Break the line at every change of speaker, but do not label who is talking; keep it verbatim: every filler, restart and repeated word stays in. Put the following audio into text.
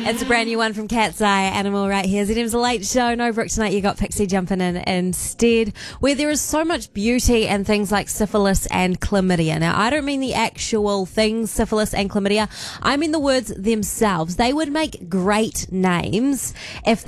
It's a brand new one from Cat's Eye Animal right here. Z M's a late show. No Brooke tonight. You got Pixie jumping in instead, where there is so much beauty and things like syphilis and chlamydia. Now, I don't mean the actual things, syphilis and chlamydia. I mean the words themselves. They would make great names if